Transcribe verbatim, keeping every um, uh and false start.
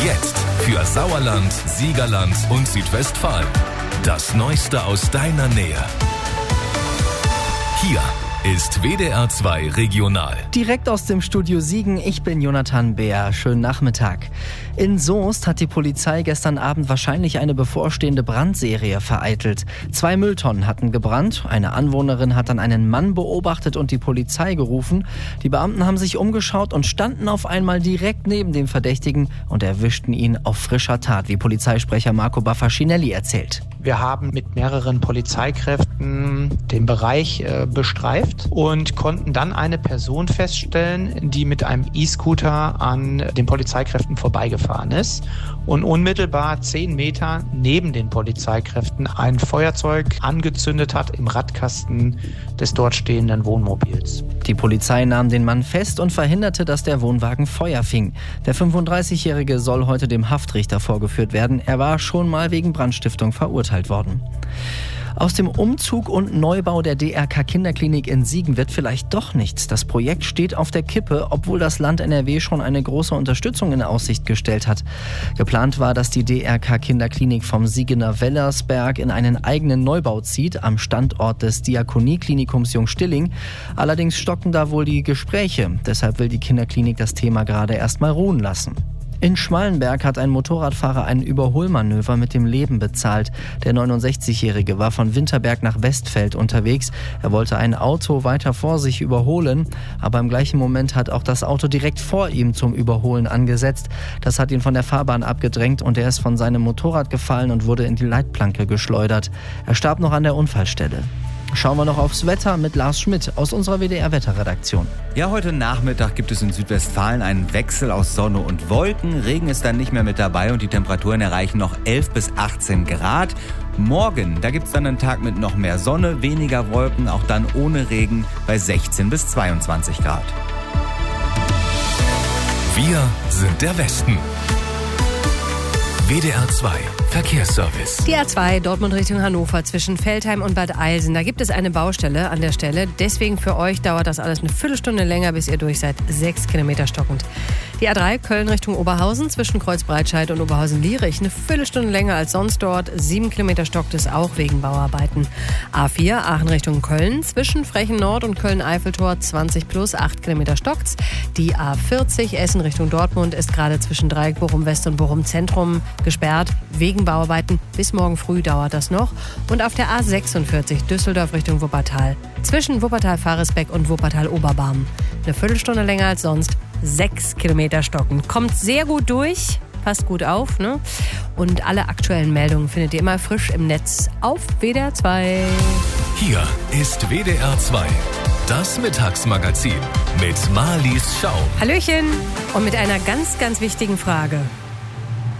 Jetzt für Sauerland, Siegerland und Südwestfalen. Das Neueste aus deiner Nähe. Hier ist W D R zwei Regional. Direkt aus dem Studio Siegen, ich bin Jonathan Beer. Schönen Nachmittag. In Soest hat die Polizei gestern Abend wahrscheinlich eine bevorstehende Brandserie vereitelt. Zwei Mülltonnen hatten gebrannt. Eine Anwohnerin hat dann einen Mann beobachtet und die Polizei gerufen. Die Beamten haben sich umgeschaut und standen auf einmal direkt neben dem Verdächtigen und erwischten ihn auf frischer Tat, wie Polizeisprecher Marco Baffacinelli erzählt. Wir haben mit mehreren Polizeikräften den Bereich äh, bestreift und konnten dann eine Person feststellen, die mit einem E-Scooter an den Polizeikräften vorbeigefahren ist und unmittelbar zehn Meter neben den Polizeikräften ein Feuerzeug angezündet hat im Radkasten des dort stehenden Wohnmobils. Die Polizei nahm den Mann fest und verhinderte, dass der Wohnwagen Feuer fing. Der fünfunddreißigjährige soll heute dem Haftrichter vorgeführt werden. Er war schon mal wegen Brandstiftung verurteilt worden. Aus dem Umzug und Neubau der D R K-Kinderklinik in Siegen wird vielleicht doch nichts. Das Projekt steht auf der Kippe, obwohl das Land N R W schon eine große Unterstützung in Aussicht gestellt hat. Geplant war, dass die D R K-Kinderklinik vom Siegener Wellersberg in einen eigenen Neubau zieht, am Standort des Diakonieklinikums Jungstilling. Allerdings stocken da wohl die Gespräche. Deshalb will die Kinderklinik das Thema gerade erstmal ruhen lassen. In Schmallenberg hat ein Motorradfahrer ein Überholmanöver mit dem Leben bezahlt. Der neunundsechzigjährige war von Winterberg nach Westfeld unterwegs. Er wollte ein Auto weiter vor sich überholen, aber im gleichen Moment hat auch das Auto direkt vor ihm zum Überholen angesetzt. Das hat ihn von der Fahrbahn abgedrängt und er ist von seinem Motorrad gefallen und wurde in die Leitplanke geschleudert. Er starb noch an der Unfallstelle. Schauen wir noch aufs Wetter mit Lars Schmidt aus unserer W D R-Wetterredaktion. Ja, heute Nachmittag gibt es in Südwestfalen einen Wechsel aus Sonne und Wolken. Regen ist dann nicht mehr mit dabei und die Temperaturen erreichen noch elf bis achtzehn Grad. Morgen, da gibt es dann einen Tag mit noch mehr Sonne, weniger Wolken, auch dann ohne Regen bei sechzehn bis zweiundzwanzig Grad. Wir sind der Westen. W D R zwei Verkehrsservice. Die A zwei Dortmund Richtung Hannover zwischen Veltheim und Bad Eilsen. Da gibt es eine Baustelle an der Stelle. Deswegen für euch dauert das alles eine Viertelstunde länger, bis ihr durch seid. Sechs Kilometer stockend. Die A drei Köln Richtung Oberhausen zwischen Kreuzbreitscheid und Oberhausen-Lierich. Eine Viertelstunde länger als sonst dort. Sieben Kilometer stockt es auch wegen Bauarbeiten. A vier Aachen Richtung Köln zwischen Frechen Nord und Köln-Eiffeltor. zwanzig plus, acht Kilometer stockt's. Die A vierzig Essen Richtung Dortmund ist gerade zwischen Dreieck Bochum-West und Bochum-Zentrum gesperrt. Wegen Bauarbeiten. Bis morgen früh dauert das noch. Und auf der A sechsundvierzig Düsseldorf Richtung Wuppertal. Zwischen Wuppertal-Faresbeck und Wuppertal-Oberbarm. Eine Viertelstunde länger als sonst. Sechs Kilometer stocken. Kommt sehr gut durch. Passt gut auf, ne? Und alle aktuellen Meldungen findet ihr immer frisch im Netz auf W D R zwei. Hier ist W D R zwei. Das Mittagsmagazin mit Marlies Schau. Hallöchen. Und mit einer ganz, ganz wichtigen Frage.